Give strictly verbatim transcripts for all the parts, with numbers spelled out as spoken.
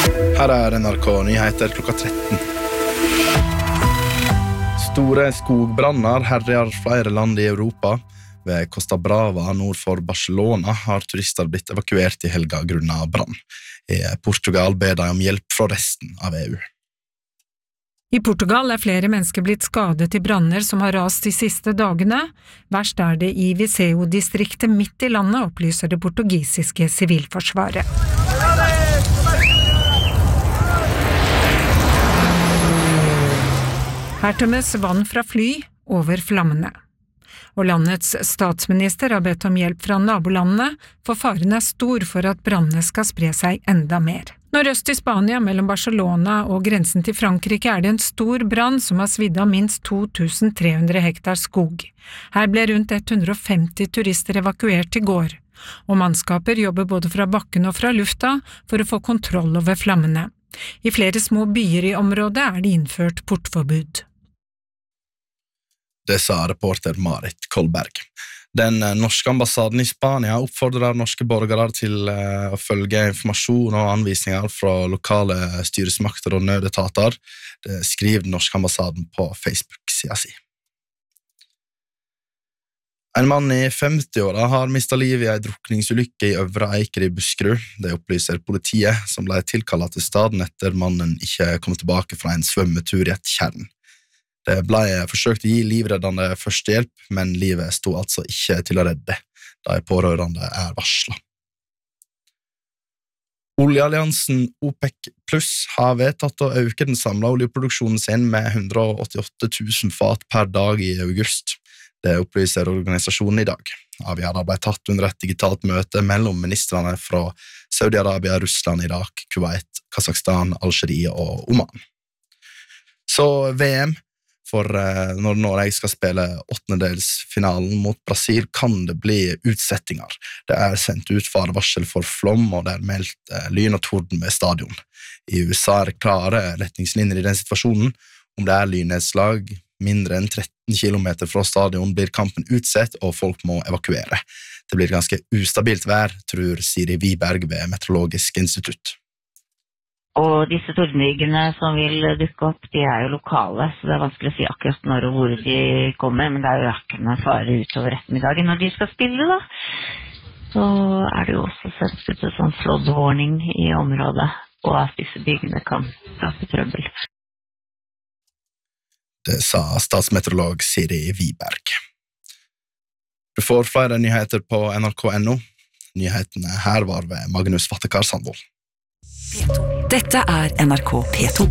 Her er N R K Nyheter klokka tretten. Store skogbranner herjer flere land i Europa. Ved Costa Brava nord for Barcelona har turister blitt evakuert i helga grunnet brann. I Portugal ber de om hjelp fra resten av E U. I Portugal er flere mennesker blitt skadet i branner som har rast de siste dagene. Verst er det i Viseu-distriktet midt i landet, opplyser det portugisiske sivilforsvaret. Her tømmes vann fra fly over flammene. Og landets statsminister har bedt om hjelp fra nabolandene, for faren er stor for at brannene skal spre seg enda mer. Nordøst i Spania, mellom Barcelona og grensen til Frankrike, er det en stor brann som har svidd av minst to tusen tre hundre hektar skog. Her ble rundt hundre og femti turister evakuert i går, og mannskaper jobber både fra bakken og fra lufta for å få kontroll over flammene. I flere små byer i området er det innført portforbud. Det sa reporter Marit Kolberg. Den norske ambassaden i Spania oppfordrer norske borgere til å følge informasjon og anvisninger fra lokale styresmakter og nødetater. Det skriver den norske ambassaden på Facebook-sida si. En mann i femti-åra har mistet livet i en drukningsulykke i Øvre Eiker i Buskerud. Det opplyser politiet, som ble tilkallet til staden etter mannen ikke kom tilbake fra en svømmetur i et tjern. Det ble forsøkt å gi livreddende førstehjelp, men livet sto altså ikke til å redde. De pårørende er varslet. Oljealliansen OPEC Plus har vedtatt å øke den samlede oljeproduksjonen sin med hundre og åttiåtte tusen fat per dag i august. Det opplyser organisasjonen i dag. Avgjørelsen ble tatt under et digitalt møte mellom ministrene fra Saudi-Arabia, Russland, Irak, Kuwait, Kazakhstan, Algerie og Oman. Så V M. For når Norge skal spille åttendedelsfinalen mot Brasil, kan det bli utsettinger. Det er sendt ut farevarsel for flom, og det er meldt lyn og torden ved stadion. I U S A er det klare retningslinjer i den situasjonen. Om det er lynnedslag mindre enn tretten kilometer fra stadion, blir kampen utsett, og folk må evakuere. Det blir ganske ustabilt vær, tror Siri Wiberg ved Meteorologisk institutt. Og disse tordenbygene som vil dukke opp, de er jo lokale, så det er vanskelig å si akkurat når og hvor de kommer, men det er jo økende fare utover ettermiddagen når de skal spille da. Så er det jo også sendt ut en sånn flood warning i området, og at disse byggene kan skape trøbbel. Det sa statsmeteorolog Siri Wiberg. Du får flere nyheter på N R K punktum N O. Nyhetene her var ved Magnus Vattekar Sandvold. Dette er N R K P to.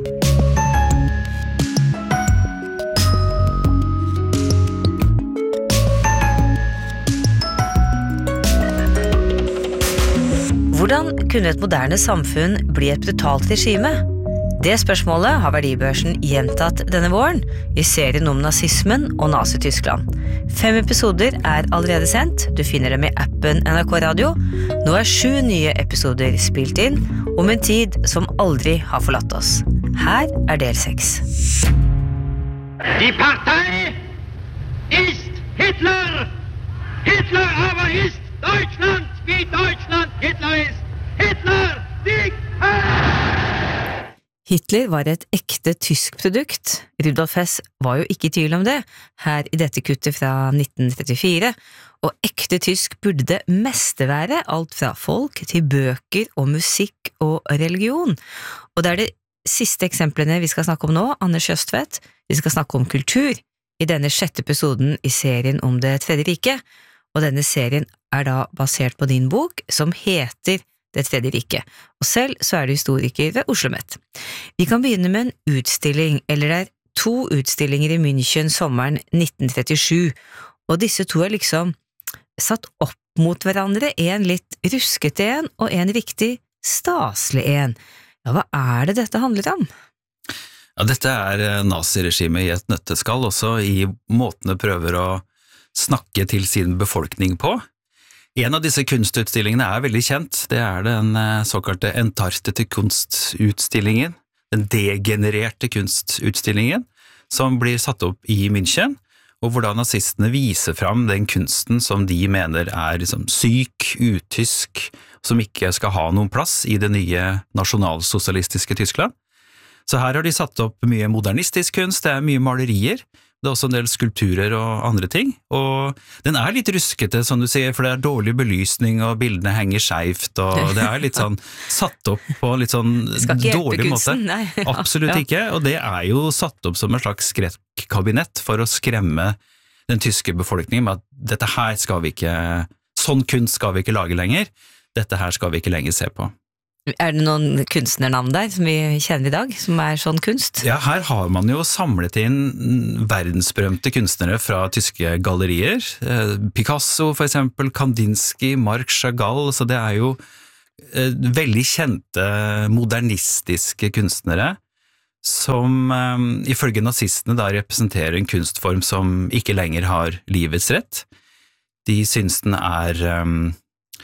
Hvordan kunne et moderne samfunn bli et brutalt regime? Det spørsmålet har Verdibørsen gjentatt denne våren i serien om nazismen og Nazi-Tyskland. Fem episoder er allerede sendt, du finner dem i appen N R K Radio. Nå er sju nye episoder spilt inn, om en tid som aldri har forlatt oss. Her er del seks. Die Partei ist Hitler! Hitler aber ist Deutschland, wie Deutschland Hitler ist! Hitler siegt Heil! Hitler var et ekte tysk produkt. Rudolf Hess var jo ikke i tvil om det, her i dette kuttet fra nitten trettifire, og ekte tysk burde det meste være, alt fra folk til bøker og musikk og religion. Og det er de siste eksemplene vi skal snakke om nå, Anders Kjøstvedt. Vi skal snakke om kultur i denne sjette episoden i serien om det tredje riket, og denne serien er da basert på din bok, som heter Det tredje riket, og selv så er du historiker ved OsloMet. Vi kan begynne med en utstilling, eller det er to utstillinger i München sommeren nitten trettisju, og disse to er liksom satt opp mot hverandre, en litt ruskete en, og en riktig staselig en. Ja, hva er det dette handler om? Ja, dette er naziregimet i et nøtteskall, også i måten det prøver å snakke til sin befolkning på. En av disse kunstutstillingene er veldig kjent, det er den såkalte entartete kunstutstillingen, den degenererte kunstutstillingen, som blir satt opp i München, og hvor da nazistene viser fram den kunsten som de mener er liksom syk, utysk, som ikke skal ha noen plass i det nye nasjonalsosialistiske Tyskland. Så her har de satt opp mye modernistisk kunst, det er mye malerier, det er også en del skulpturer og andre ting, og den er litt ruskete, som du sier, for det er dårlig belysning, og bildene henger skjevt, og det er litt sånn satt opp på litt sånn dårlig måte. Nei, ja, Absolutt ja. ikke, og det er jo satt opp som en slags skrekkabinett for å skremme den tyske befolkningen med at dette her skal vi ikke, sånn kunst skal vi ikke lage lenger, dette her skal vi ikke lenger se på. Er det noen kunstnernavn der som vi kjenner i dag, som er sånn kunst? Ja, her har man jo samlet inn verdensberømte kunstnere fra tyske gallerier. Picasso for eksempel, Kandinsky, Marc Chagall, så det er jo veldig kjente modernistiske kunstnere som um, ifølge nazistene da representerer en kunstform som ikke lenger har livets rett. De syns den er um,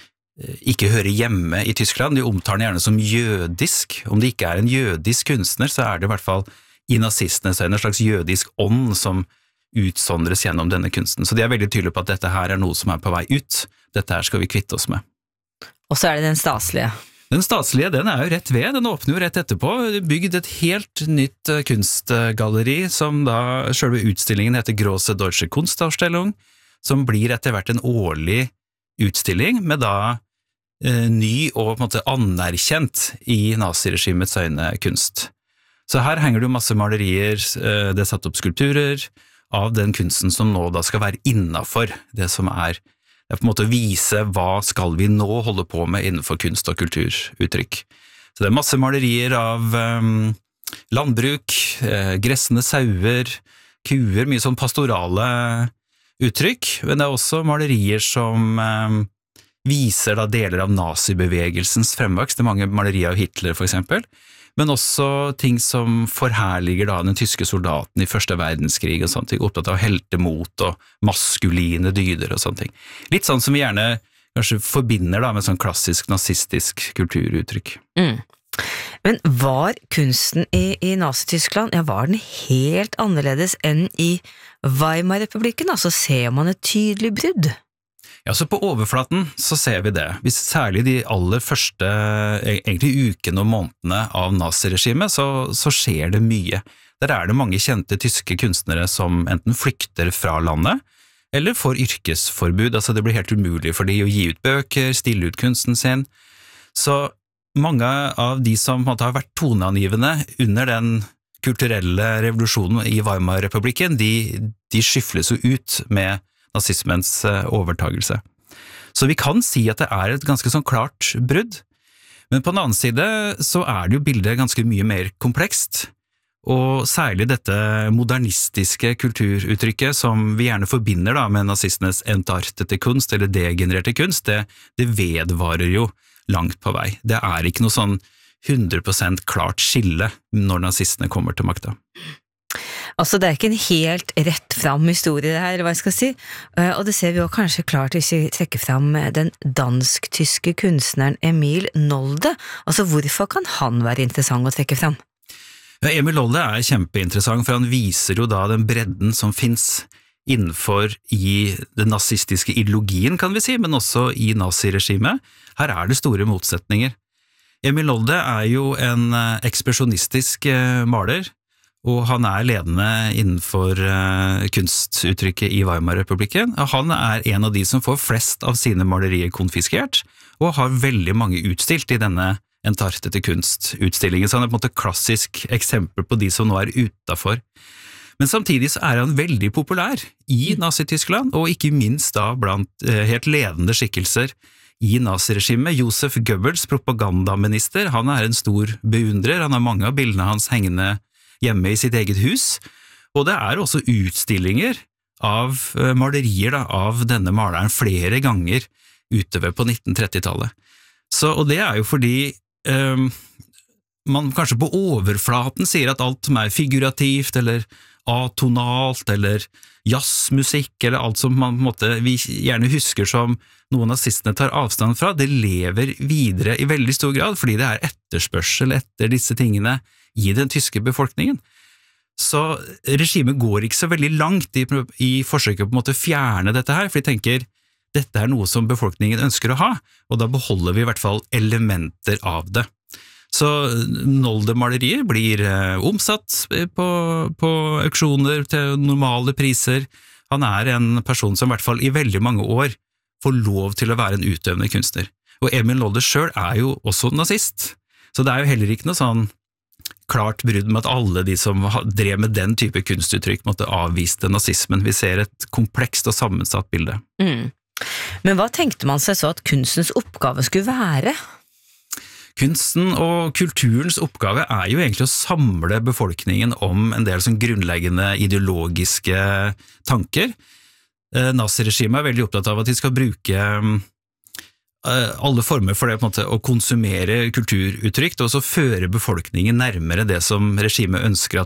ikke hører hjemme i Tyskland, de omtaler den gjerne som jødisk. Om det ikke er en jødisk kunstner, så er det i hvert fall i nazistenes øyne en slags jødisk ånd som utsondres gjennom denne kunsten. Så de er veldig tydelige på at dette her er noe som er på vei ut. Dette her skal vi kvitte oss med. Og så er det den staselige. Den staselige, den er jo rett ved, den åpner jo rett etterpå, bygd et helt nytt kunstgalleri, som da selve utstillingen heter Große Deutsche Kunstausstellung, som blir etter hvert en årlig utstilling med da eh, ny og på en måte anerkjent i naziregimets øyne kunst. Så her henger det jo masse malerier, eh, det er satt opp skulpturer av den kunsten som nå da skal være innenfor det som er Det er på en måte å vise hva skal vi nå holde på med innenfor kunst- og kulturuttrykk. Så det er masse malerier av um, landbruk, eh, gressende sauer, kuer, mye sånn pastorale uttrykk, men det er også malerier som um, viser da deler av nazibevegelsens fremvekst. Det er mange malerier av Hitler for eksempel, men også ting som forherliger da den tyske soldaten i første verdenskrig og sånne ting, opptatt av heltemot og maskuline dyder og sånne ting. Litt sånn som vi gjerne kanskje forbinder da med sånn klassisk nazistisk kulturuttrykk. Mm. Men var kunsten i, i Nazi-Tyskland, ja, var den helt annerledes enn i Weimar-republikken? Altså ser man et tydelig brudd? Ja, så på overflaten så ser vi det. Hvis særlig de aller første egentlig ukene og månedene av naziregimet, så, så skjer det mye. Der er det mange kjente tyske kunstnere som enten flykter fra landet, eller får yrkesforbud, altså det blir helt umulig for de å gi ut bøker, stille ut kunsten sin. Så mange av de som på en måte har vært toneangivende under den kulturelle revolusjonen i Weimar-republikken, de, de skyfles jo ut med nazismens overtagelse. Så vi kan si at det er et ganske sånn klart brudd, men på den annen side så er det jo bildet ganske mye mer komplekst, og særlig dette modernistiske kulturuttrykket som vi gjerne forbinder da med nazistenes entartete kunst eller degenererte kunst, det, det vedvarer jo langt på vei. Det er ikke noe sånn hundre prosent klart skille når nazistene kommer til makta. Altså det er ikke en helt rett fram historie det her, eller hva jeg skal si, og det ser vi jo kanskje klart hvis vi trekker fram den dansk-tyske kunstneren Emil Nolde. Altså hvorfor kan han være interessant å trekke fram? Ja, Emil Nolde er kjempeinteressant, for han viser jo da den bredden som finnes innenfor i den nazistiske ideologien, kan vi si, men også i naziregimet. Her er det store motsetninger. Emil Nolde er jo en ekspresjonistisk maler, og han er ledende innenfor uh, kunstuttrykket i Weimar-republikken. Han er en av de som får flest av sine malerier konfiskert, og har veldig mange utstilt i denne entartete kunstutstillingen, så han er på en måte klassisk eksempel på de som nå er utenfor. Men samtidig så er han veldig populær i Nazi-Tyskland, og ikke minst da blant uh, helt ledende skikkelser i naziregimet. Josef Goebbels, propagandaminister, han er en stor beundrer, han har mange av bildene hans hengende hjemme i sitt eget hus, og det er også utstillinger av malerier da, av denne maleren flere ganger utover på nitten trettitallet. Så, og det er jo fordi um, man kanskje på overflaten sier at alt som er figurativt, eller atonalt, eller jazzmusikk, eller alt som man på en måte, vi gjerne husker som noen nazistene tar avstand fra, det lever videre i veldig stor grad, fordi det er etterspørsel etter disse tingene i den tyske befolkningen. Så regimet går ikke så veldig langt i, i forsøket på en måte fjerne dette her, for de tenker dette er noe som befolkningen ønsker å ha, og da beholder vi i hvert fall elementer av det. Så Nolde-malerier blir omsatt på, på auksjoner til normale priser. Han er en person som i hvert fall i veldig mange år får lov til å være en utøvende kunstner. Og Emil Nolde selv er jo også nazist, så det er jo heller ikke noe sånn klart brudd med at alle de som drev med den type kunstuttrykk måtte avvise nazismen. Vi ser et komplekst og sammensatt bilde. Mm. Men hva tenkte man seg så at kunstens oppgave skulle være? Kunsten og kulturens oppgave er jo egentlig å samle befolkningen om en del sånn grunnleggende ideologiske tanker. Naziregimet er veldig opptatt av at de skal bruke alle former for det på en måte, å konsumere kulturuttrykk, og så føre befolkningen nærmere det som regimet ønsker at